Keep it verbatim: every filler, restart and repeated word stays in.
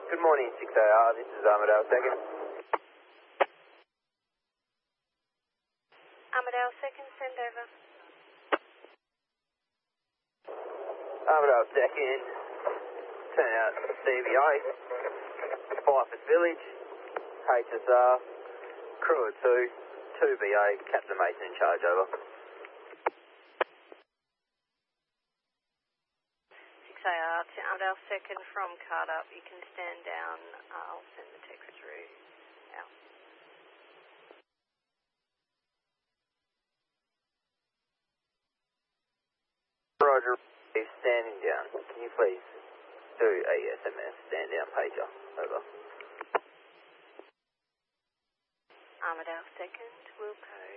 Good morning, six A R. This is Armadale second. Armadale second, send over. Armadale second. Turn out C B I. Byford Village. H S R. Crew of two. two B A. Captain Mason in charge, over. six A R to Armadale second from Carter. You can stand down. I'll send the text through now. Roger. Standing down. Can you please do a S M S stand down pager? Over. Armadale second, Wilco.